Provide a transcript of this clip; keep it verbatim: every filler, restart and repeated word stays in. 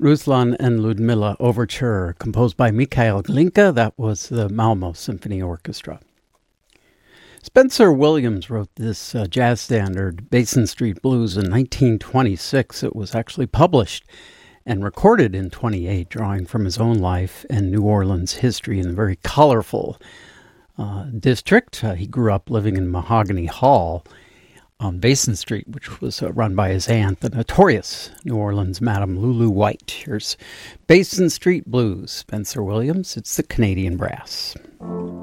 Ruslan and Ludmilla Overture, composed by Mikhail Glinka. That was the Malmo Symphony Orchestra. Spencer Williams wrote this uh, jazz standard, Basin Street Blues, in nineteen twenty-six. It was actually published and recorded in twenty-eight, drawing from his own life and New Orleans history in a very colorful uh, district. Uh, he grew up living in Mahogany Hall on Basin Street, which was uh, run by his aunt, the notorious New Orleans Madame Lulu White. Here's Basin Street Blues, Spencer Williams. It's the Canadian Brass.